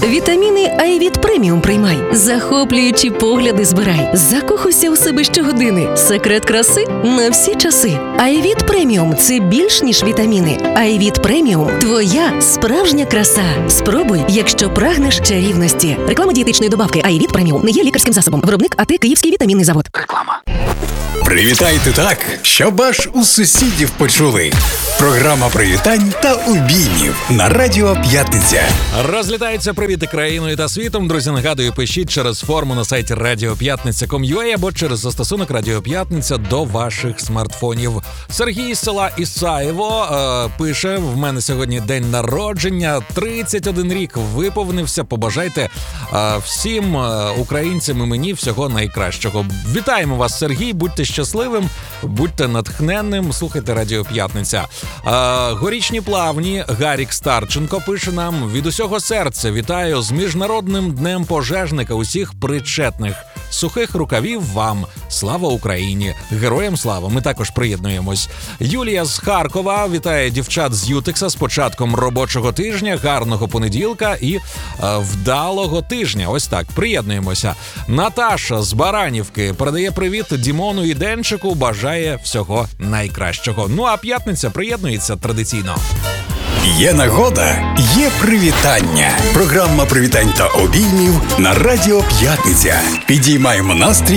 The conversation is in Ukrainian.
Вітаміни Айвіт Преміум приймай. Захоплюючі погляди збирай. Закохуйся у себе щогодини. Секрет краси на всі часи. Айвіт Преміум – це більш ніж вітаміни. Айвіт Преміум – твоя справжня краса. Спробуй, якщо прагнеш чарівності. Реклама дієтичної добавки Айвіт Преміум не є лікарським засобом. Виробник АТ Київський вітамінний завод. Реклама. Привітайте так, щоб аж у сусідів почули. Програма привітань та обіймів на Радіо П'ятниця. Розлітаються привіти країною та світом. Друзі, нагадую, пишіть через форму на сайті radiopятниця.com.ua або через застосунок Радіо П'ятниця до ваших смартфонів. Сергій з села Ісаєво пише: в мене сьогодні день народження, 31 рік виповнився. Побажайте всім українцям і мені всього найкращого. Вітаємо вас, Сергій, будьте щасливим, будьте натхненним, слухайте Радіо П'ятниця. Горічні плавні, Гарік Старченко пише нам: від усього серця вітаю з Міжнародним днем пожежника усіх причетних. Сухих рукавів вам. Слава Україні! Героям слава! Ми також приєднуємось. Юлія з Харкова вітає дівчат з Ютекса з початком робочого тижня, гарного понеділка і вдалого тижня. Ось так, приєднуємося. Наташа з Баранівки передає привіт Дімону і Денчику, бажає всього найкращого. Ну а п'ятниця приєднується традиційно. Є нагода, є привітання. Програма привітань та обіймів на Радіо П'ятниця. Підіймаємо настрій